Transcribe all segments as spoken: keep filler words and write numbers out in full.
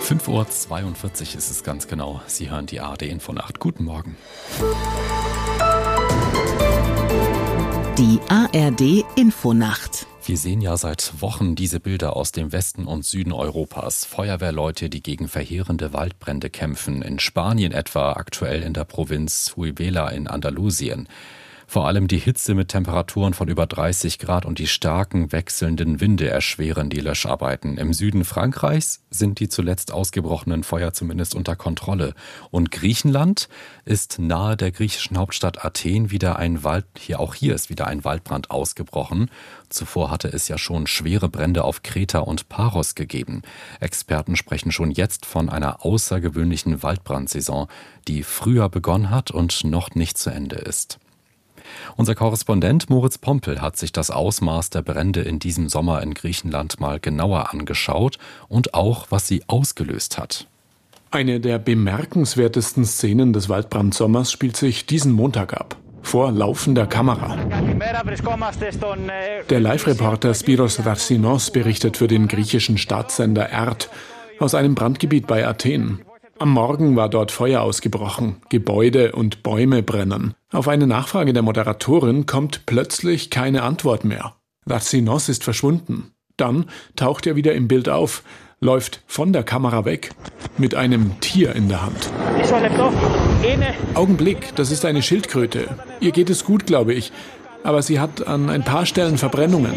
fünf Uhr zweiundvierzig ist es ganz genau. Sie hören die A R D-Infonacht. Guten Morgen. Die A R D-Infonacht. Wir sehen ja seit Wochen diese Bilder aus dem Westen und Süden Europas. Feuerwehrleute, die gegen verheerende Waldbrände kämpfen. In Spanien etwa, aktuell in der Provinz Huelva in Andalusien. Vor allem die Hitze mit Temperaturen von über dreißig Grad und die starken wechselnden Winde erschweren die Löscharbeiten. Im Süden Frankreichs sind die zuletzt ausgebrochenen Feuer zumindest unter Kontrolle. Und Griechenland ist nahe der griechischen Hauptstadt Athen wieder ein Wald, hier auch hier ist wieder ein Waldbrand ausgebrochen. Zuvor hatte es ja schon schwere Brände auf Kreta und Paros gegeben. Experten sprechen schon jetzt von einer außergewöhnlichen Waldbrandsaison, die früher begonnen hat und noch nicht zu Ende ist. Unser Korrespondent Moritz Pompel hat sich das Ausmaß der Brände in diesem Sommer in Griechenland mal genauer angeschaut und auch, was sie ausgelöst hat. Eine der bemerkenswertesten Szenen des Waldbrandsommers spielt sich diesen Montag ab. Vor laufender Kamera. Der Live-Reporter Spiros Rarsinos berichtet für den griechischen Staatssender E R T aus einem Brandgebiet bei Athen. Am Morgen war dort Feuer ausgebrochen, Gebäude und Bäume brennen. Auf eine Nachfrage der Moderatorin kommt plötzlich keine Antwort mehr. Rarsinos ist verschwunden. Dann taucht er wieder im Bild auf, läuft von der Kamera weg, mit einem Tier in der Hand. Augenblick, das ist eine Schildkröte. Ihr geht es gut, glaube ich, aber sie hat an ein paar Stellen Verbrennungen.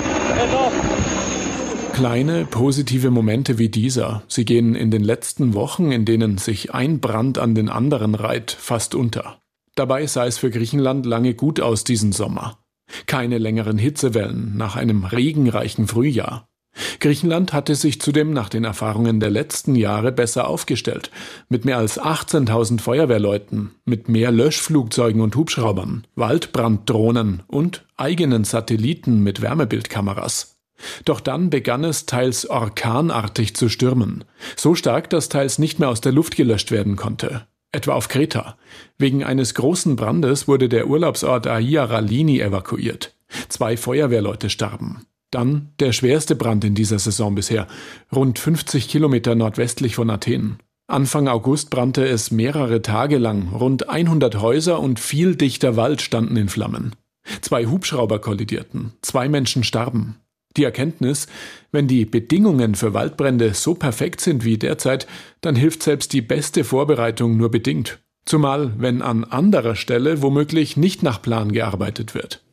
Kleine, positive Momente wie dieser, sie gehen in den letzten Wochen, in denen sich ein Brand an den anderen reiht, fast unter. Dabei sah es für Griechenland lange gut aus diesen Sommer. Keine längeren Hitzewellen nach einem regenreichen Frühjahr. Griechenland hatte sich zudem nach den Erfahrungen der letzten Jahre besser aufgestellt, mit mehr als achtzehntausend Feuerwehrleuten, mit mehr Löschflugzeugen und Hubschraubern, Waldbranddrohnen und eigenen Satelliten mit Wärmebildkameras. Doch dann begann es teils orkanartig zu stürmen. So stark, dass teils nicht mehr aus der Luft gelöscht werden konnte. Etwa auf Kreta. Wegen eines großen Brandes wurde der Urlaubsort Aia Ralini evakuiert. Zwei Feuerwehrleute starben. Dann der schwerste Brand in dieser Saison bisher, rund fünfzig Kilometer nordwestlich von Athen. Anfang August brannte es mehrere Tage lang. Rund hundert Häuser und viel dichter Wald standen in Flammen. Zwei Hubschrauber kollidierten. Zwei Menschen starben. Die Erkenntnis, wenn die Bedingungen für Waldbrände so perfekt sind wie derzeit, dann hilft selbst die beste Vorbereitung nur bedingt. Zumal, wenn an anderer Stelle womöglich nicht nach Plan gearbeitet wird.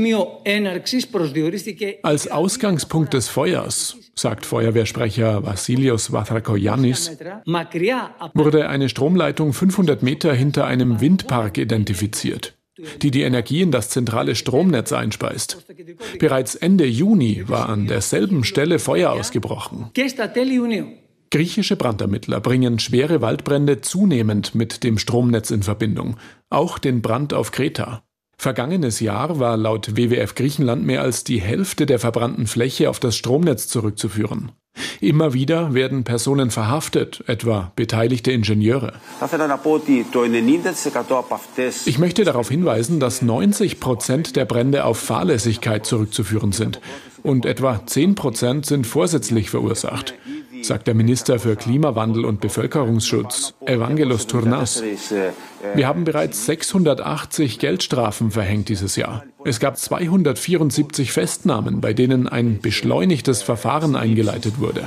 Als Ausgangspunkt des Feuers, sagt Feuerwehrsprecher Vassilios Vathrakoyannis, wurde eine Stromleitung fünfhundert Meter hinter einem Windpark identifiziert, die die Energie in das zentrale Stromnetz einspeist. Bereits Ende Juni war an derselben Stelle Feuer ausgebrochen. Griechische Brandermittler bringen schwere Waldbrände zunehmend mit dem Stromnetz in Verbindung, auch den Brand auf Kreta. Vergangenes Jahr war laut W W F Griechenland mehr als die Hälfte der verbrannten Fläche auf das Stromnetz zurückzuführen. Immer wieder werden Personen verhaftet, etwa beteiligte Ingenieure. Ich möchte darauf hinweisen, dass neunzig Prozent der Brände auf Fahrlässigkeit zurückzuführen sind und etwa zehn Prozent sind vorsätzlich verursacht, sagt der Minister für Klimawandel und Bevölkerungsschutz, Evangelos Tournas. Wir haben bereits sechshundertachtzig Geldstrafen verhängt dieses Jahr. Es gab zweihundertvierundsiebzig Festnahmen, bei denen ein beschleunigtes Verfahren eingeleitet wurde.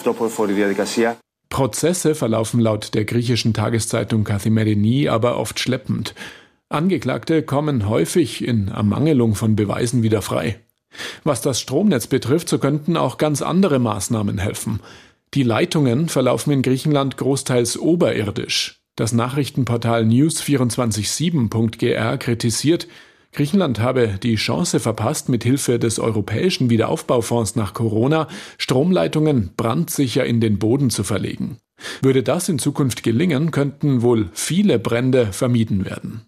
Prozesse verlaufen laut der griechischen Tageszeitung Kathimerini aber oft schleppend. Angeklagte kommen häufig in Ermangelung von Beweisen wieder frei. Was das Stromnetz betrifft, so könnten auch ganz andere Maßnahmen helfen. Die Leitungen verlaufen in Griechenland großteils oberirdisch. Das Nachrichtenportal news vierundzwanzig sieben punkt g r kritisiert, Griechenland habe die Chance verpasst, mit Hilfe des Europäischen Wiederaufbaufonds nach Corona Stromleitungen brandsicher in den Boden zu verlegen. Würde das in Zukunft gelingen, könnten wohl viele Brände vermieden werden.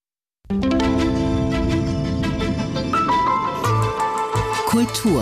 Kultur.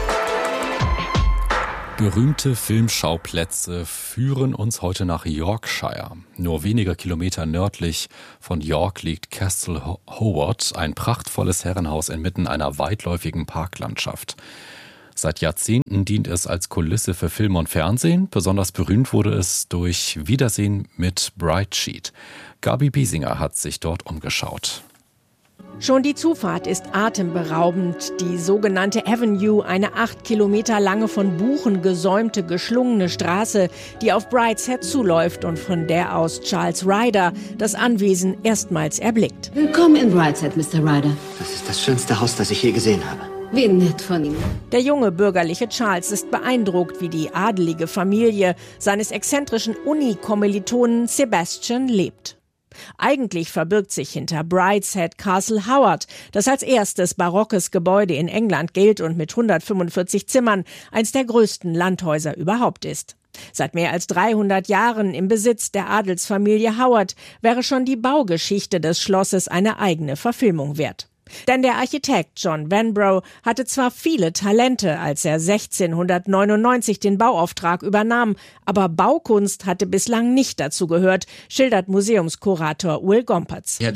Berühmte Filmschauplätze führen uns heute nach Yorkshire. Nur wenige Kilometer nördlich von York liegt Castle Howard, ein prachtvolles Herrenhaus inmitten einer weitläufigen Parklandschaft. Seit Jahrzehnten dient es als Kulisse für Film und Fernsehen. Besonders berühmt wurde es durch Wiedersehen mit Bridesheet. Gabi Biesinger hat sich dort umgeschaut. Schon die Zufahrt ist atemberaubend. Die sogenannte Avenue, eine acht Kilometer lange von Buchen gesäumte, geschlungene Straße, die auf Brideshead zuläuft und von der aus Charles Ryder das Anwesen erstmals erblickt. Willkommen in Brideshead, Mister Ryder. Das ist das schönste Haus, das ich je gesehen habe. Wie nett von ihm. Der junge bürgerliche Charles ist beeindruckt, wie die adelige Familie seines exzentrischen Uni-Kommilitonen Sebastian lebt. Eigentlich verbirgt sich hinter Brideshead Castle Howard, das als erstes barockes Gebäude in England gilt und mit hundertfünfundvierzig Zimmern eines der größten Landhäuser überhaupt ist. Seit mehr als dreihundert Jahren im Besitz der Adelsfamilie Howard wäre schon die Baugeschichte des Schlosses eine eigene Verfilmung wert. Denn der Architekt John Vanbrugh hatte zwar viele Talente, als er sechzehnhundertneunundneunzig den Bauauftrag übernahm, aber Baukunst hatte bislang nicht dazu gehört, schildert Museumskurator Will Gompertz. Er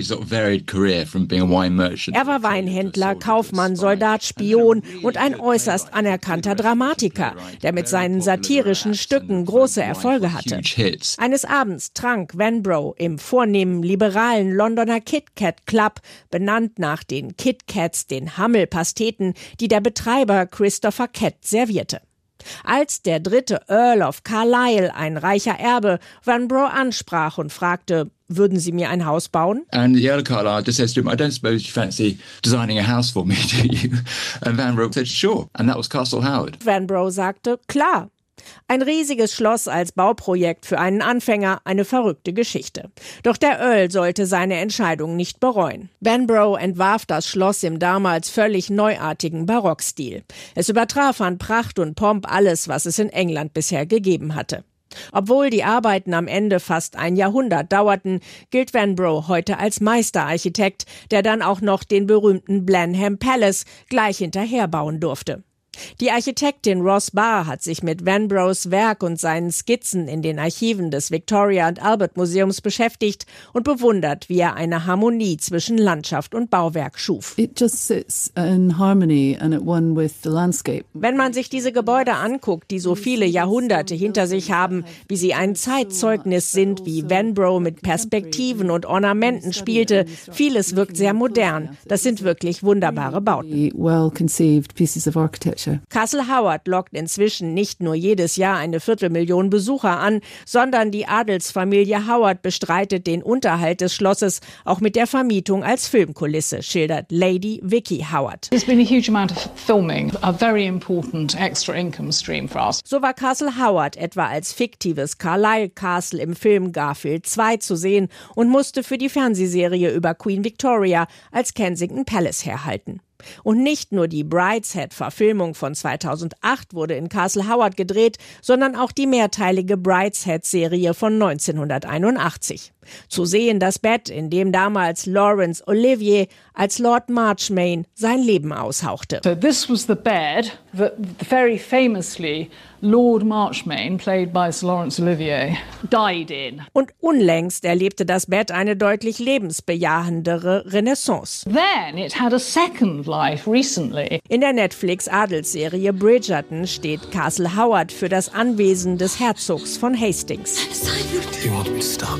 war Weinhändler, Kaufmann, Soldat, Spion und ein äußerst anerkannter Dramatiker, der mit seinen satirischen Stücken große Erfolge hatte. Eines Abends trank Vanbrugh im vornehmen liberalen Londoner Kit Kat Club, benannt nach den Kit Kats, den Hammelpasteten, die der Betreiber Christopher Kett servierte. Als der dritte Earl of Carlisle, ein reicher Erbe, Vanbrugh ansprach und fragte, würden Sie mir ein Haus bauen? And the Earl of Carlisle just says to him, I don't suppose you fancy designing a house for me, do you? And Vanbrugh said, sure. And that was Castle Howard. Vanbrugh sagte, klar. Ein riesiges Schloss als Bauprojekt für einen Anfänger, eine verrückte Geschichte. Doch der Earl sollte seine Entscheidung nicht bereuen. Vanbrugh entwarf das Schloss im damals völlig neuartigen Barockstil. Es übertraf an Pracht und Pomp alles, was es in England bisher gegeben hatte. Obwohl die Arbeiten am Ende fast ein Jahrhundert dauerten, gilt Vanbrugh heute als Meisterarchitekt, der dann auch noch den berühmten Blenheim Palace gleich hinterher bauen durfte. Die Architektin Ross Barr hat sich mit Vanbrughs Werk und seinen Skizzen in den Archiven des Victoria and Albert Museums beschäftigt und bewundert, wie er eine Harmonie zwischen Landschaft und Bauwerk schuf. It just sits in harmony and at one with the landscape. Wenn man sich diese Gebäude anguckt, die so viele Jahrhunderte hinter sich haben, wie sie ein Zeitzeugnis sind, wie Vanbrugh mit Perspektiven und Ornamenten spielte, vieles wirkt sehr modern. Das sind wirklich wunderbare Bauten. Well conceived pieces of architecture. Castle Howard lockt inzwischen nicht nur jedes Jahr eine Viertelmillion Besucher an, sondern die Adelsfamilie Howard bestreitet den Unterhalt des Schlosses auch mit der Vermietung als Filmkulisse, schildert Lady Vicky Howard. There's been a huge amount of filming, a very important extra income stream for us. So war Castle Howard etwa als fiktives Carlisle Castle im Film Garfield zwei zu sehen und musste für die Fernsehserie über Queen Victoria als Kensington Palace herhalten. Und nicht nur die Brideshead-Verfilmung von zweitausendacht wurde in Castle Howard gedreht, sondern auch die mehrteilige Brideshead-Serie von neunzehnhunderteinundachtzig. Zu sehen das Bett, in dem damals Laurence Olivier als Lord Marchmain sein Leben aushauchte. So this was the bed that very famously Lord Marchmain, played by Sir Laurence Olivier, died in. Und unlängst erlebte das Bett eine deutlich lebensbejahendere Renaissance. Then it had a second life recently. In der Netflix-Adelsserie Bridgerton steht Castle Howard für das Anwesen des Herzogs von Hastings. Do you want me to stop?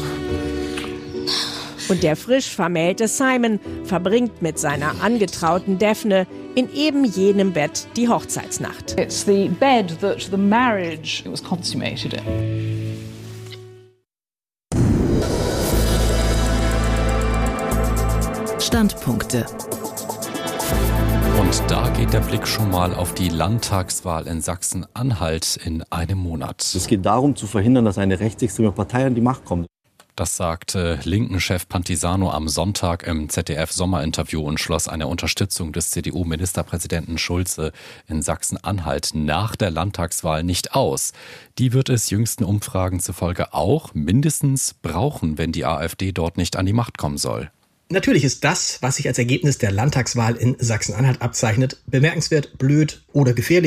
Und der frisch vermählte Simon verbringt mit seiner angetrauten Daphne in eben jenem Bett die Hochzeitsnacht. It's the bed that the marriage was consummated in. Standpunkte. Und da geht der Blick schon mal auf die Landtagswahl in Sachsen-Anhalt in einem Monat. Es geht darum, zu verhindern, dass eine rechtsextreme Partei an die Macht kommt. Das sagte Linken-Chef Pantisano am Sonntag im Z D F-Sommerinterview und schloss eine Unterstützung des C D U-Ministerpräsidenten Schulze in Sachsen-Anhalt nach der Landtagswahl nicht aus. Die wird es jüngsten Umfragen zufolge auch mindestens brauchen, wenn die AfD dort nicht an die Macht kommen soll. Natürlich ist das, was sich als Ergebnis der Landtagswahl in Sachsen-Anhalt abzeichnet, bemerkenswert, blöd oder gefährlich,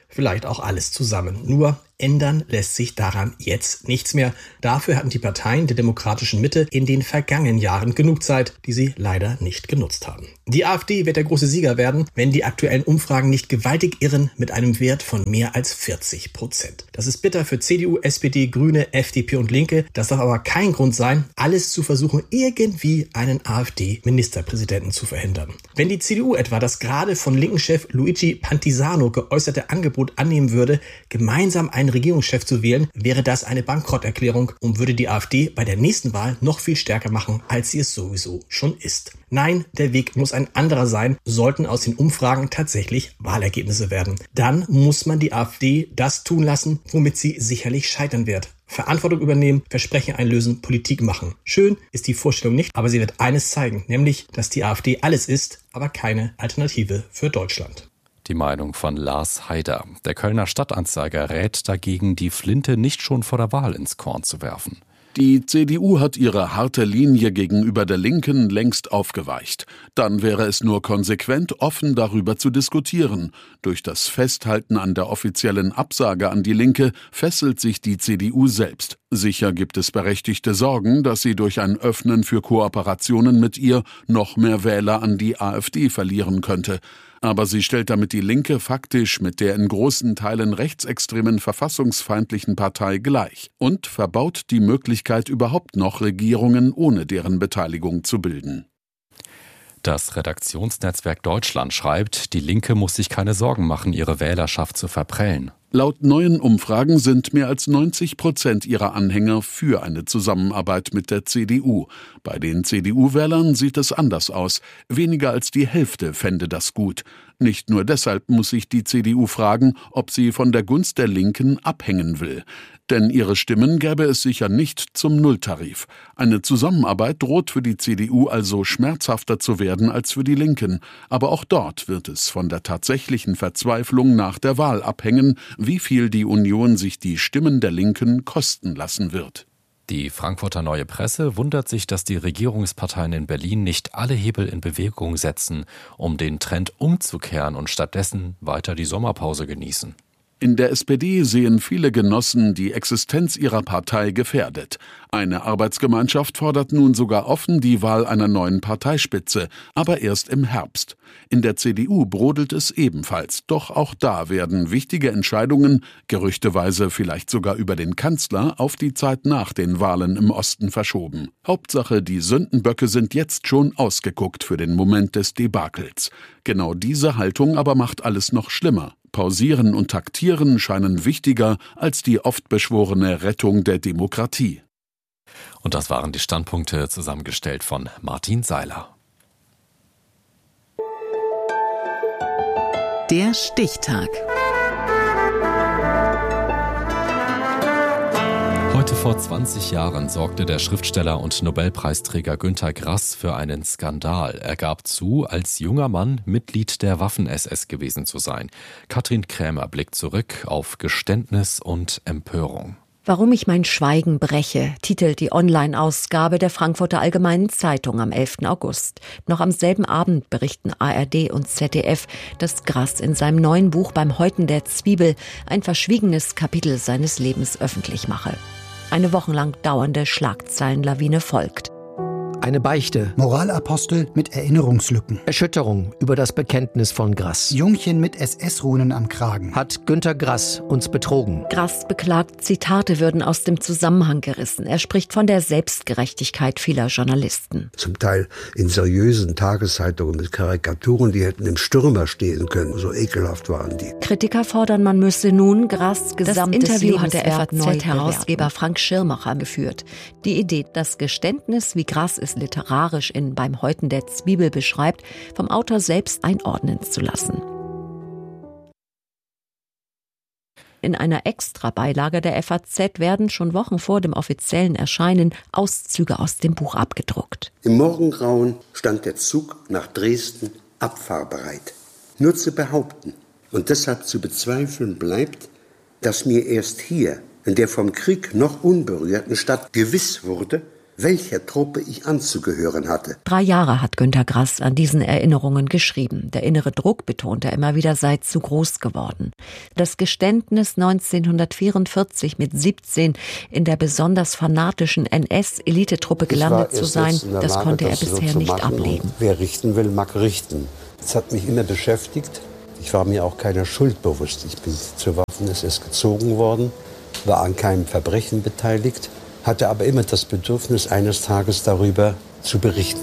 vielleicht auch alles zusammen. Nur ändern lässt sich daran jetzt nichts mehr. Dafür hatten die Parteien der demokratischen Mitte in den vergangenen Jahren genug Zeit, die sie leider nicht genutzt haben. Die AfD wird der große Sieger werden, wenn die aktuellen Umfragen nicht gewaltig irren mit einem Wert von mehr als vierzig Prozent. Das ist bitter für C D U, S P D, Grüne, F D P und Linke. Das darf aber kein Grund sein, alles zu versuchen, irgendwie einen AfD-Ministerpräsidenten zu verhindern. Wenn die C D U etwa das gerade von Linken-Chef Luigi Pantisano geäußerte Angebot annehmen würde, gemeinsam einen Regierungschef zu wählen, wäre das eine Bankrotterklärung und würde die AfD bei der nächsten Wahl noch viel stärker machen, als sie es sowieso schon ist. Nein, der Weg muss ein anderer sein, sollten aus den Umfragen tatsächlich Wahlergebnisse werden. Dann muss man die AfD das tun lassen, womit sie sicherlich scheitern wird. Verantwortung übernehmen, Versprechen einlösen, Politik machen. Schön ist die Vorstellung nicht, aber sie wird eines zeigen, nämlich, dass die AfD alles ist, aber keine Alternative für Deutschland. Die Meinung von Lars Haider. Der Kölner Stadtanzeiger rät dagegen, die Flinte nicht schon vor der Wahl ins Korn zu werfen. Die C D U hat ihre harte Linie gegenüber der Linken längst aufgeweicht. Dann wäre es nur konsequent, offen darüber zu diskutieren. Durch das Festhalten an der offiziellen Absage an die Linke fesselt sich die C D U selbst. Sicher gibt es berechtigte Sorgen, dass sie durch ein Öffnen für Kooperationen mit ihr noch mehr Wähler an die AfD verlieren könnte. Aber sie stellt damit die Linke faktisch mit der in großen Teilen rechtsextremen verfassungsfeindlichen Partei gleich und verbaut die Möglichkeit, überhaupt noch Regierungen ohne deren Beteiligung zu bilden. Das Redaktionsnetzwerk Deutschland schreibt, die Linke muss sich keine Sorgen machen, ihre Wählerschaft zu verprellen. Laut neuen Umfragen sind mehr als neunzig Prozent ihrer Anhänger für eine Zusammenarbeit mit der C D U. Bei den C D U-Wählern sieht es anders aus. Weniger als die Hälfte fände das gut. Nicht nur deshalb muss sich die C D U fragen, ob sie von der Gunst der Linken abhängen will. Denn ihre Stimmen gäbe es sicher nicht zum Nulltarif. Eine Zusammenarbeit droht für die C D U also schmerzhafter zu werden als für die Linken. Aber auch dort wird es von der tatsächlichen Verzweiflung nach der Wahl abhängen, wie viel die Union sich die Stimmen der Linken kosten lassen wird. Die Frankfurter Neue Presse wundert sich, dass die Regierungsparteien in Berlin nicht alle Hebel in Bewegung setzen, um den Trend umzukehren und stattdessen weiter die Sommerpause genießen. In der S P D sehen viele Genossen die Existenz ihrer Partei gefährdet. Eine Arbeitsgemeinschaft fordert nun sogar offen die Wahl einer neuen Parteispitze, aber erst im Herbst. In der C D U brodelt es ebenfalls, doch auch da werden wichtige Entscheidungen, gerüchteweise vielleicht sogar über den Kanzler, auf die Zeit nach den Wahlen im Osten verschoben. Hauptsache, die Sündenböcke sind jetzt schon ausgeguckt für den Moment des Debakels. Genau diese Haltung aber macht alles noch schlimmer. Pausieren und Taktieren scheinen wichtiger als die oft beschworene Rettung der Demokratie. Und das waren die Standpunkte, zusammengestellt von Martin Seiler. Der Stichtag. Heute vor zwanzig Jahren sorgte der Schriftsteller und Nobelpreisträger Günter Grass für einen Skandal. Er gab zu, als junger Mann Mitglied der Waffen-S S gewesen zu sein. Katrin Krämer blickt zurück auf Geständnis und Empörung. Warum ich mein Schweigen breche, titelt die Online-Ausgabe der Frankfurter Allgemeinen Zeitung am elften August. Noch am selben Abend berichten A R D und Z D F, dass Grass in seinem neuen Buch Beim Häuten der Zwiebel ein verschwiegenes Kapitel seines Lebens öffentlich mache. Eine wochenlang dauernde Schlagzeilenlawine folgt. Eine Beichte. Moralapostel mit Erinnerungslücken. Erschütterung über das Bekenntnis von Grass. Jungchen mit S S-Runen am Kragen. Hat Günter Grass uns betrogen? Grass beklagt, Zitate würden aus dem Zusammenhang gerissen. Er spricht von der Selbstgerechtigkeit vieler Journalisten. Zum Teil in seriösen Tageszeitungen mit Karikaturen, die hätten im Stürmer stehen können. So ekelhaft waren die. Kritiker fordern, man müsse nun Grass' gesamtes Das Interview hat der F A Z-Herausgeber Frank Schirmacher geführt. Die Idee, das Geständnis, wie Grass es literarisch in Beim Häuten der Zwiebel beschreibt, vom Autor selbst einordnen zu lassen. In einer Extrabeilage der F A Z werden schon Wochen vor dem offiziellen Erscheinen Auszüge aus dem Buch abgedruckt. Im Morgengrauen stand der Zug nach Dresden abfahrbereit. Nur zu behaupten und deshalb zu bezweifeln bleibt, dass mir erst hier, in der vom Krieg noch unberührten Stadt gewiss wurde, welcher Truppe ich anzugehören hatte. Drei Jahre hat Günter Grass an diesen Erinnerungen geschrieben. Der innere Druck, betont er immer wieder, sei zu groß geworden. Das Geständnis neunzehnhundertvierundvierzig mit siebzehn in der besonders fanatischen N S-Elitetruppe gelandet zu sein, das Lage, konnte er bisher so nicht ablegen. Wer richten will, mag richten. Das hat mich immer beschäftigt. Ich war mir auch keiner Schuld bewusst. Ich bin zur Waffen-S S gezogen worden, war an keinem Verbrechen beteiligt, hatte aber immer das Bedürfnis, eines Tages darüber zu berichten.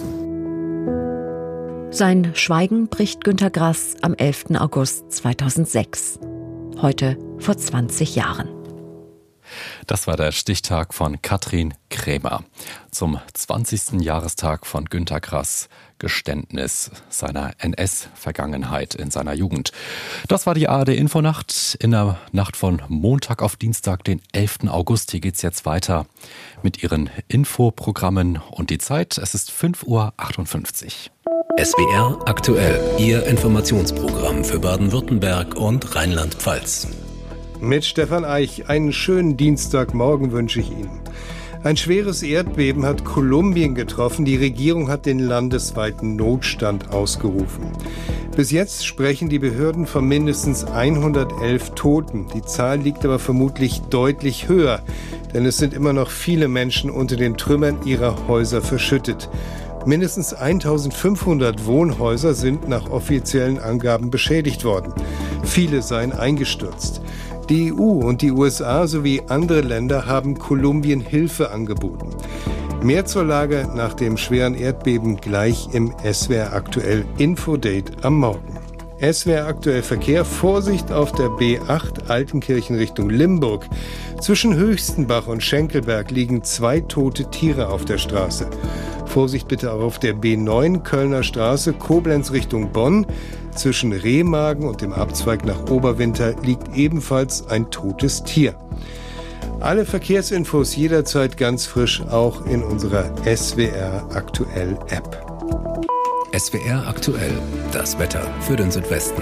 Sein Schweigen bricht Günter Grass am elften August zweitausendsechs. Heute vor zwanzig Jahren. Das war der Stichtag von Katrin Krämer zum zwanzigsten Jahrestag von Günter Grass, Geständnis seiner N S-Vergangenheit in seiner Jugend. Das war die A R D-Infonacht in der Nacht von Montag auf Dienstag, den elften August. Hier geht's jetzt weiter mit ihren Infoprogrammen und die Zeit. Es ist fünf Uhr achtundfünfzig. S W R aktuell, Ihr Informationsprogramm für Baden-Württemberg und Rheinland-Pfalz. Mit Stefan Eich, einen schönen Dienstagmorgen wünsche ich Ihnen. Ein schweres Erdbeben hat Kolumbien getroffen. Die Regierung hat den landesweiten Notstand ausgerufen. Bis jetzt sprechen die Behörden von mindestens hundertelf Toten. Die Zahl liegt aber vermutlich deutlich höher, denn es sind immer noch viele Menschen unter den Trümmern ihrer Häuser verschüttet. Mindestens eintausendfünfhundert Wohnhäuser sind nach offiziellen Angaben beschädigt worden. Viele seien eingestürzt. Die E U und die U S A sowie andere Länder haben Kolumbien Hilfe angeboten. Mehr zur Lage nach dem schweren Erdbeben gleich im S W R aktuell Infodate am Morgen. S W R aktuell Verkehr, Vorsicht auf der B acht Altenkirchen Richtung Limburg. Zwischen Höchstenbach und Schenkelberg liegen zwei tote Tiere auf der Straße. Vorsicht bitte auch auf der B neun Kölner Straße, Koblenz Richtung Bonn. Zwischen Remagen und dem Abzweig nach Oberwinter liegt ebenfalls ein totes Tier. Alle Verkehrsinfos jederzeit ganz frisch, auch in unserer S W R aktuell App. S W R aktuell, das Wetter für den Südwesten.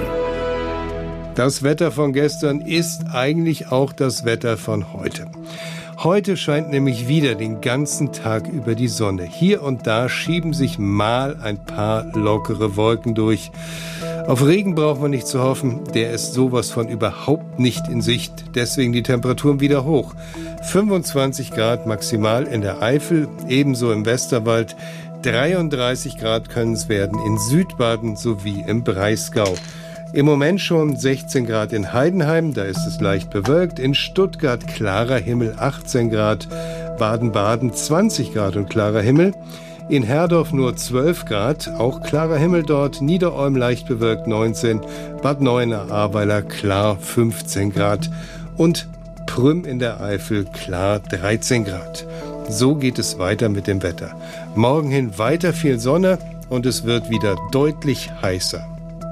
Das Wetter von gestern ist eigentlich auch das Wetter von heute. Heute scheint nämlich wieder den ganzen Tag über die Sonne. Hier und da schieben sich mal ein paar lockere Wolken durch. Auf Regen braucht man nicht zu hoffen, der ist sowas von überhaupt nicht in Sicht. Deswegen die Temperaturen wieder hoch. fünfundzwanzig Grad maximal in der Eifel, ebenso im Westerwald. dreiunddreißig Grad können es werden in Südbaden sowie im Breisgau. Im Moment schon sechzehn Grad in Heidenheim, da ist es leicht bewölkt. In Stuttgart klarer Himmel, achtzehn Grad. Baden-Baden zwanzig Grad und klarer Himmel. In Herdorf nur zwölf Grad, auch klarer Himmel dort. Niederolm leicht bewölkt neunzehn. Bad Neuenahr-Ahrweiler klar fünfzehn Grad. Und Prüm in der Eifel klar dreizehn Grad. So geht es weiter mit dem Wetter. Morgen hin weiter viel Sonne und es wird wieder deutlich heißer.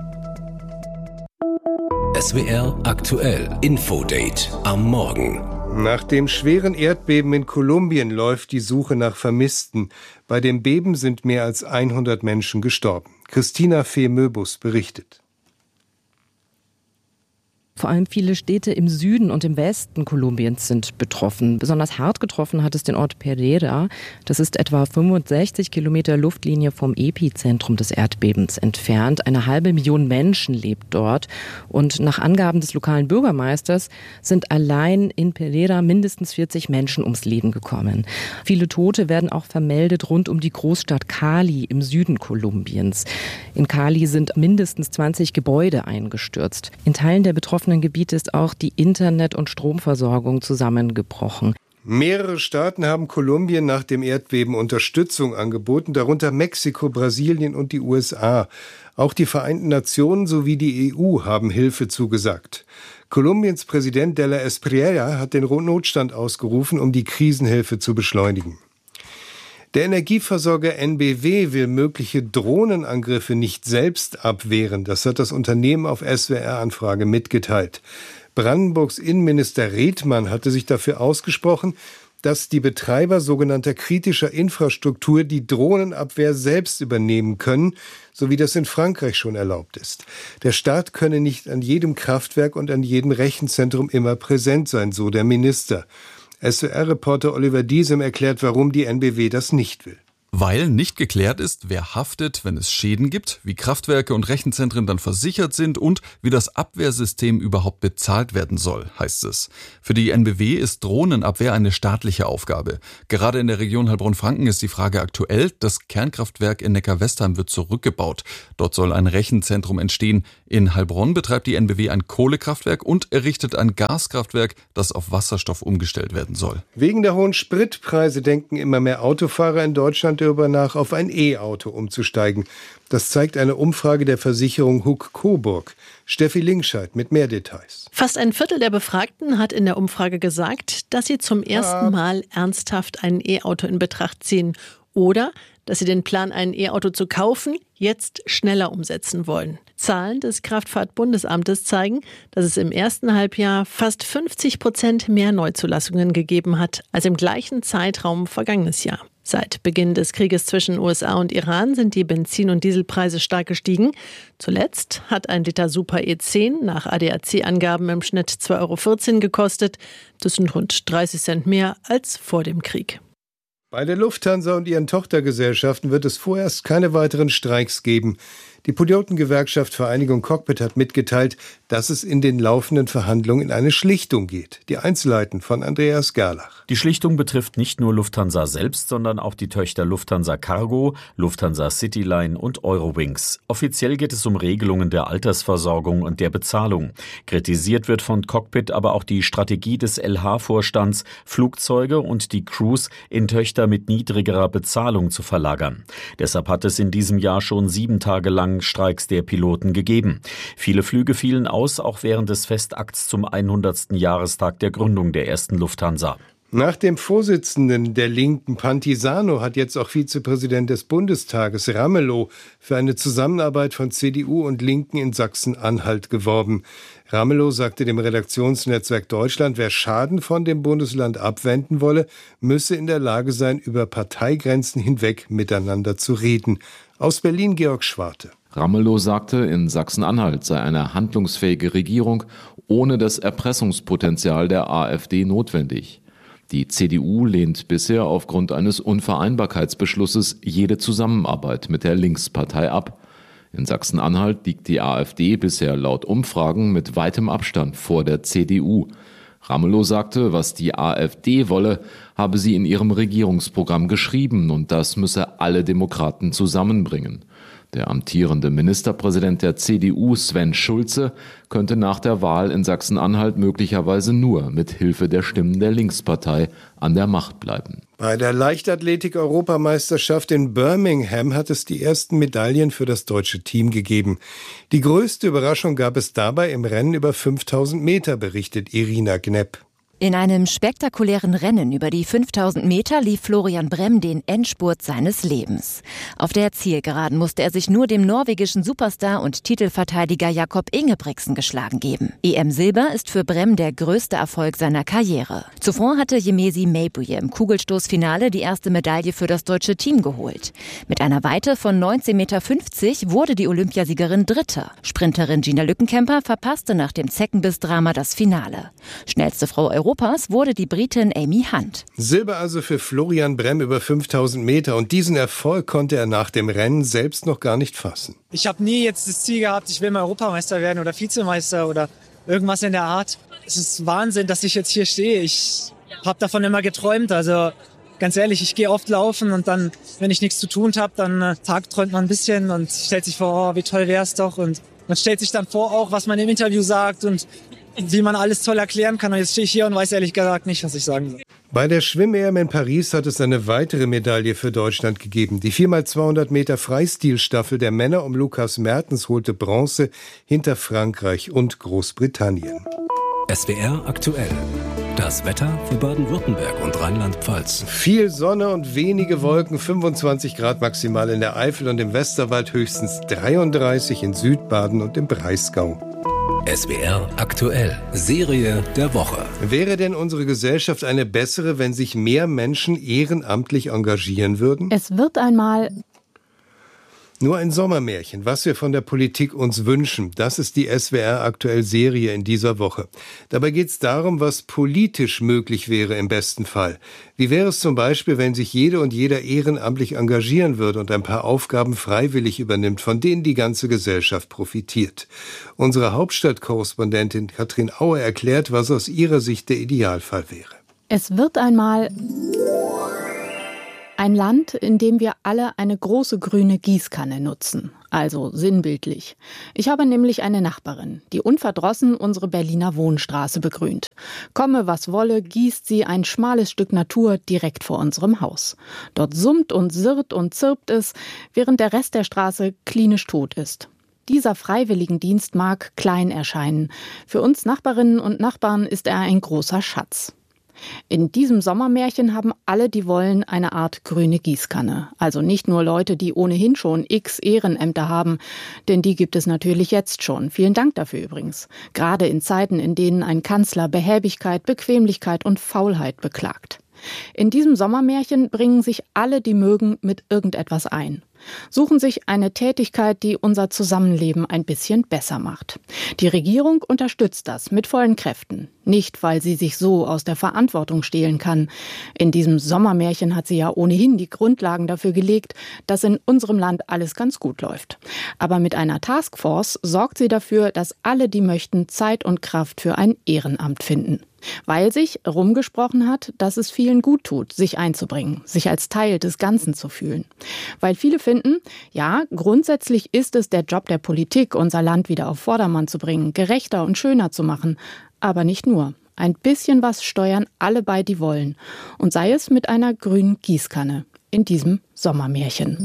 S W R aktuell Infodate am Morgen. Nach dem schweren Erdbeben in Kolumbien läuft die Suche nach Vermissten. Bei dem Beben sind mehr als hundert Menschen gestorben. Christina Fee-Möbus berichtet. Vor allem viele Städte im Süden und im Westen Kolumbiens sind betroffen. Besonders hart getroffen hat es den Ort Pereira. Das ist etwa fünfundsechzig Kilometer Luftlinie vom Epizentrum des Erdbebens entfernt. Eine halbe Million Menschen lebt dort. Und nach Angaben des lokalen Bürgermeisters sind allein in Pereira mindestens vierzig Menschen ums Leben gekommen. Viele Tote werden auch vermeldet rund um die Großstadt Cali im Süden Kolumbiens. In Cali sind mindestens zwanzig Gebäude eingestürzt. In Teilen der betroffenen Gebiete ist auch die Internet- und Stromversorgung zusammengebrochen. Mehrere Staaten haben Kolumbien nach dem Erdbeben Unterstützung angeboten, darunter Mexiko, Brasilien und die U S A. Auch die Vereinten Nationen sowie die E U haben Hilfe zugesagt. Kolumbiens Präsident de la Espriella hat den Notstand ausgerufen, um die Krisenhilfe zu beschleunigen. Der Energieversorger N B W will mögliche Drohnenangriffe nicht selbst abwehren. Das hat das Unternehmen auf S W R-Anfrage mitgeteilt. Brandenburgs Innenminister Redmann hatte sich dafür ausgesprochen, dass die Betreiber sogenannter kritischer Infrastruktur die Drohnenabwehr selbst übernehmen können, so wie das in Frankreich schon erlaubt ist. Der Staat könne nicht an jedem Kraftwerk und an jedem Rechenzentrum immer präsent sein, so der Minister. S W R-Reporter Oliver Diesem erklärt, warum die N B W das nicht will. Weil nicht geklärt ist, wer haftet, wenn es Schäden gibt, wie Kraftwerke und Rechenzentren dann versichert sind und wie das Abwehrsystem überhaupt bezahlt werden soll, heißt es. Für die N B W ist Drohnenabwehr eine staatliche Aufgabe. Gerade in der Region Heilbronn-Franken ist die Frage aktuell. Das Kernkraftwerk in Neckar-Westheim wird zurückgebaut. Dort soll ein Rechenzentrum entstehen. In Heilbronn betreibt die N B W ein Kohlekraftwerk und errichtet ein Gaskraftwerk, das auf Wasserstoff umgestellt werden soll. Wegen der hohen Spritpreise denken immer mehr Autofahrer in Deutschland darüber nach, auf ein E-Auto umzusteigen. Das zeigt eine Umfrage der Versicherung Huck Coburg. Steffi Linkscheid mit mehr Details. Fast ein Viertel der Befragten hat in der Umfrage gesagt, dass sie zum ersten Mal ernsthaft ein E-Auto in Betracht ziehen oder dass sie den Plan, ein E-Auto zu kaufen, jetzt schneller umsetzen wollen. Zahlen des Kraftfahrtbundesamtes zeigen, dass es im ersten Halbjahr fast fünfzig Prozent mehr Neuzulassungen gegeben hat als im gleichen Zeitraum vergangenes Jahr. Seit Beginn des Krieges zwischen U S A und Iran sind die Benzin- und Dieselpreise stark gestiegen. Zuletzt hat ein Liter Super E zehn nach A D A C-Angaben im Schnitt zwei Euro vierzehn gekostet. Das sind rund dreißig Cent mehr als vor dem Krieg. Bei der Lufthansa und ihren Tochtergesellschaften wird es vorerst keine weiteren Streiks geben. Die Pilotengewerkschaft Vereinigung Cockpit hat mitgeteilt, dass es in den laufenden Verhandlungen in eine Schlichtung geht. Die Einzelheiten von Andreas Gerlach. Die Schlichtung betrifft nicht nur Lufthansa selbst, sondern auch die Töchter Lufthansa Cargo, Lufthansa Cityline und Eurowings. Offiziell geht es um Regelungen der Altersversorgung und der Bezahlung. Kritisiert wird von Cockpit aber auch die Strategie des L H-Vorstands, Flugzeuge und die Crews in Töchter mit niedrigerer Bezahlung zu verlagern. Deshalb hat es in diesem Jahr schon sieben Tage lang Streiks der Piloten gegeben. Viele Flüge fielen aus, auch während des Festakts zum hundertsten Jahrestag der Gründung der ersten Lufthansa. Nach dem Vorsitzenden der Linken Pantisano hat jetzt auch Vizepräsident des Bundestages Ramelow für eine Zusammenarbeit von C D U und Linken in Sachsen-Anhalt geworben. Ramelow sagte dem Redaktionsnetzwerk Deutschland, wer Schaden von dem Bundesland abwenden wolle, müsse in der Lage sein, über Parteigrenzen hinweg miteinander zu reden. Aus Berlin Georg Schwarte. Ramelow sagte, in Sachsen-Anhalt sei eine handlungsfähige Regierung ohne das Erpressungspotenzial der AfD notwendig. Die C D U lehnt bisher aufgrund eines Unvereinbarkeitsbeschlusses jede Zusammenarbeit mit der Linkspartei ab. In Sachsen-Anhalt liegt die AfD bisher laut Umfragen mit weitem Abstand vor der C D U. Ramelow sagte, was die AfD wolle, habe sie in ihrem Regierungsprogramm geschrieben und das müsse alle Demokraten zusammenbringen. Der amtierende Ministerpräsident der C D U, Sven Schulze, könnte nach der Wahl in Sachsen-Anhalt möglicherweise nur mit Hilfe der Stimmen der Linkspartei an der Macht bleiben. Bei der Leichtathletik-Europameisterschaft in Birmingham hat es die ersten Medaillen für das deutsche Team gegeben. Die größte Überraschung gab es dabei im Rennen über fünftausend Meter, berichtet Irina Knepp. In einem spektakulären Rennen über die fünftausend Meter lief Florian Brehm den Endspurt seines Lebens. Auf der Zielgeraden musste er sich nur dem norwegischen Superstar und Titelverteidiger Jakob Ingebrigtsen geschlagen geben. E M-Silber ist für Brehm der größte Erfolg seiner Karriere. Zuvor hatte Yemesi Meibuye im Kugelstoßfinale die erste Medaille für das deutsche Team geholt. Mit einer Weite von neunzehn Komma fünfzig Meter wurde die Olympiasiegerin Dritte. Sprinterin Gina Lückenkämper verpasste nach dem Zeckenbiss-Drama das Finale. Schnellste Frau Europas wurde die Britin Amy Hunt. Silber also für Florian Brehm über fünftausend Meter. Und diesen Erfolg konnte er nach dem Rennen selbst noch gar nicht fassen. Ich habe nie jetzt das Ziel gehabt, ich will mal Europameister werden oder Vizemeister oder irgendwas in der Art. Es ist Wahnsinn, dass ich jetzt hier stehe. Ich habe davon immer geträumt. Also ganz ehrlich, ich gehe oft laufen und dann, wenn ich nichts zu tun habe, dann äh, tagträumt man ein bisschen und stellt sich vor, oh, wie toll wäre es doch. Und man stellt sich dann vor auch, was man im Interview sagt und wie man alles toll erklären kann. Und jetzt stehe ich hier und weiß ehrlich gesagt nicht, was ich sagen soll. Bei der Schwimm-E M in Paris hat es eine weitere Medaille für Deutschland gegeben. Die vier mal zweihundert Meter Freistilstaffel der Männer um Lukas Mertens holte Bronze hinter Frankreich und Großbritannien. S W R aktuell. Das Wetter für Baden-Württemberg und Rheinland-Pfalz. Viel Sonne und wenige Wolken, fünfundzwanzig Grad maximal in der Eifel und im Westerwald, höchstens dreiunddreißig in Südbaden und im Breisgau. S W R aktuell. Serie der Woche. Wäre denn unsere Gesellschaft eine bessere, wenn sich mehr Menschen ehrenamtlich engagieren würden? Es wird einmal... Nur ein Sommermärchen, was wir von der Politik uns wünschen, das ist die S W R aktuell Serie in dieser Woche. Dabei geht es darum, was politisch möglich wäre im besten Fall. Wie wäre es zum Beispiel, wenn sich jede und jeder ehrenamtlich engagieren würde und ein paar Aufgaben freiwillig übernimmt, von denen die ganze Gesellschaft profitiert? Unsere Hauptstadtkorrespondentin Katrin Auer erklärt, was aus ihrer Sicht der Idealfall wäre. Es wird einmal ein Land, in dem wir alle eine große grüne Gießkanne nutzen, also sinnbildlich. Ich habe nämlich eine Nachbarin, die unverdrossen unsere Berliner Wohnstraße begrünt. Komme, was wolle, gießt sie ein schmales Stück Natur direkt vor unserem Haus. Dort summt und sirrt und zirpt es, während der Rest der Straße klinisch tot ist. Dieser Freiwilligendienst mag klein erscheinen. Für uns Nachbarinnen und Nachbarn ist er ein großer Schatz. In diesem Sommermärchen haben alle, die wollen, eine Art grüne Gießkanne. Also nicht nur Leute, die ohnehin schon x Ehrenämter haben, denn die gibt es natürlich jetzt schon. Vielen Dank dafür übrigens. Gerade in Zeiten, in denen ein Kanzler Behäbigkeit, Bequemlichkeit und Faulheit beklagt. In diesem Sommermärchen bringen sich alle, die mögen, mit irgendetwas ein. Suchen sich eine Tätigkeit, die unser Zusammenleben ein bisschen besser macht. Die Regierung unterstützt das mit vollen Kräften. Nicht, weil sie sich so aus der Verantwortung stehlen kann. In diesem Sommermärchen hat sie ja ohnehin die Grundlagen dafür gelegt, dass in unserem Land alles ganz gut läuft. Aber mit einer Taskforce sorgt sie dafür, dass alle, die möchten, Zeit und Kraft für ein Ehrenamt finden. Weil sich rumgesprochen hat, dass es vielen gut tut, sich einzubringen, sich als Teil des Ganzen zu fühlen. Weil viele finden, ja, grundsätzlich ist es der Job der Politik, unser Land wieder auf Vordermann zu bringen, gerechter und schöner zu machen. Aber nicht nur. Ein bisschen was steuern alle bei, die wollen. Und sei es mit einer grünen Gießkanne in diesem Sommermärchen.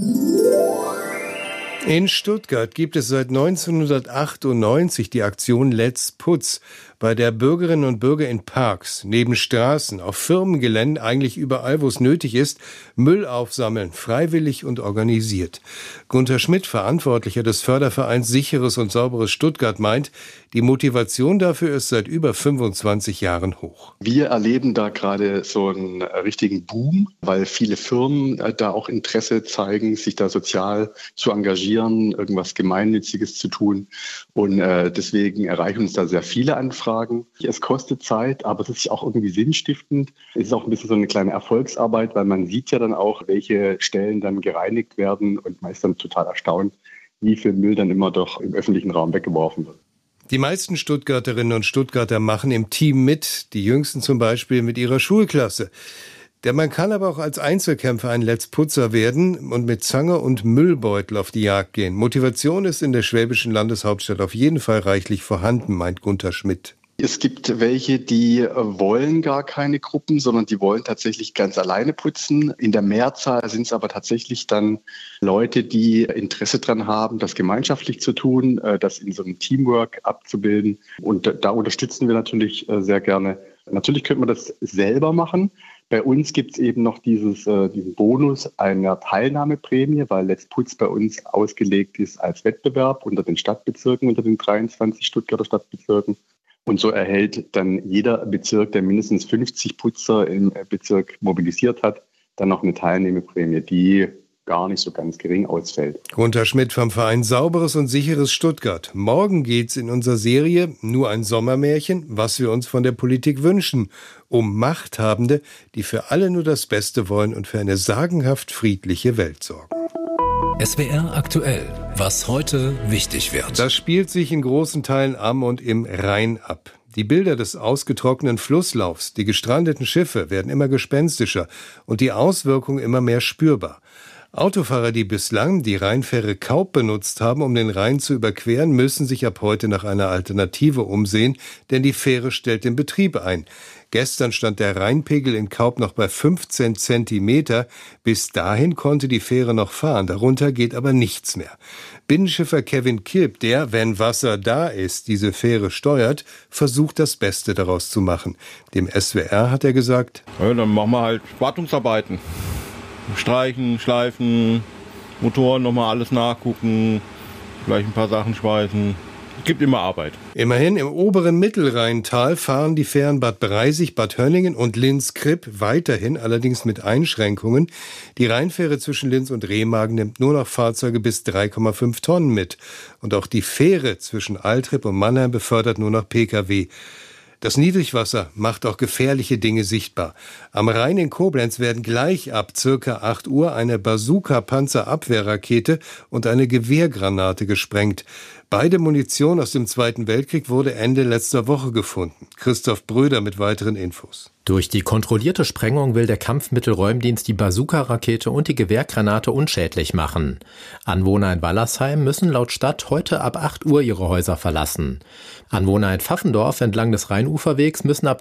In Stuttgart gibt es seit neunzehnhundertachtundneunzig die Aktion Let's Putz, bei der Bürgerinnen und Bürger in Parks, neben Straßen, auf Firmengeländen, eigentlich überall, wo es nötig ist, Müll aufsammeln, freiwillig und organisiert. Gunter Schmidt, Verantwortlicher des Fördervereins Sicheres und Sauberes Stuttgart, meint, die Motivation dafür ist seit über fünfundzwanzig Jahren hoch. Wir erleben da gerade so einen richtigen Boom, weil viele Firmen da auch Interesse zeigen, sich da sozial zu engagieren, irgendwas Gemeinnütziges zu tun. Und äh, deswegen erreichen uns da sehr viele Anfragen. Es kostet Zeit, aber es ist auch irgendwie sinnstiftend. Es ist auch ein bisschen so eine kleine Erfolgsarbeit, weil man sieht ja dann auch, welche Stellen dann gereinigt werden und meist dann total erstaunt, wie viel Müll dann immer doch im öffentlichen Raum weggeworfen wird. Die meisten Stuttgarterinnen und Stuttgarter machen im Team mit, die Jüngsten zum Beispiel mit ihrer Schulklasse. Denn man kann aber auch als Einzelkämpfer ein Let's Putzer werden und mit Zange und Müllbeutel auf die Jagd gehen. Motivation ist in der schwäbischen Landeshauptstadt auf jeden Fall reichlich vorhanden, meint Gunter Schmidt. Es gibt welche, die wollen gar keine Gruppen, sondern die wollen tatsächlich ganz alleine putzen. In der Mehrzahl sind es aber tatsächlich dann Leute, die Interesse daran haben, das gemeinschaftlich zu tun, das in so einem Teamwork abzubilden. Und da unterstützen wir natürlich sehr gerne. Natürlich könnte man das selber machen. Bei uns gibt es eben noch dieses, diesen Bonus einer Teilnahmeprämie, weil Let's Putz bei uns ausgelegt ist als Wettbewerb unter den Stadtbezirken, unter den dreiundzwanzig Stuttgarter Stadtbezirken. Und so erhält dann jeder Bezirk, der mindestens fünfzig Putzer im Bezirk mobilisiert hat, dann noch eine Teilnahmeprämie, die gar nicht so ganz gering ausfällt. Gunter Schmidt vom Verein Sauberes und Sicheres Stuttgart. Morgen geht's in unserer Serie Nur ein Sommermärchen, was wir uns von der Politik wünschen, um Machthabende, die für alle nur das Beste wollen und für eine sagenhaft friedliche Welt sorgen. S W R aktuell, was heute wichtig wird. Das spielt sich in großen Teilen am und im Rhein ab. Die Bilder des ausgetrockneten Flusslaufs, die gestrandeten Schiffe werden immer gespenstischer und die Auswirkungen immer mehr spürbar. Autofahrer, die bislang die Rheinfähre Kaup benutzt haben, um den Rhein zu überqueren, müssen sich ab heute nach einer Alternative umsehen, denn die Fähre stellt den Betrieb ein. Gestern stand der Rheinpegel in Kaup noch bei fünfzehn Zentimeter. Bis dahin konnte die Fähre noch fahren, darunter geht aber nichts mehr. Binnenschiffer Kevin Kilp, der, wenn Wasser da ist, diese Fähre steuert, versucht das Beste daraus zu machen. Dem S W R hat er gesagt: Ja, dann machen wir halt Wartungsarbeiten. Streichen, schleifen, Motoren nochmal alles nachgucken, vielleicht ein paar Sachen schweißen. Gibt immer Arbeit. Immerhin im oberen Mittelrheintal fahren die Fähren Bad Breisig, Bad Hönningen und Linz-Kripp weiterhin, allerdings mit Einschränkungen. Die Rheinfähre zwischen Linz und Remagen nimmt nur noch Fahrzeuge bis drei Komma fünf Tonnen mit. Und auch die Fähre zwischen Altrip und Mannheim befördert nur noch Pkw. Das Niedrigwasser macht auch gefährliche Dinge sichtbar. Am Rhein in Koblenz werden gleich ab circa acht Uhr eine Bazooka-Panzerabwehrrakete und eine Gewehrgranate gesprengt. Beide Munition aus dem Zweiten Weltkrieg wurde Ende letzter Woche gefunden. Christoph Bröder mit weiteren Infos. Durch die kontrollierte Sprengung will der Kampfmittelräumdienst die Bazooka-Rakete und die Gewehrgranate unschädlich machen. Anwohner in Wallersheim müssen laut Stadt heute ab acht Uhr ihre Häuser verlassen. Anwohner in Pfaffendorf entlang des Rheinuferwegs müssen ab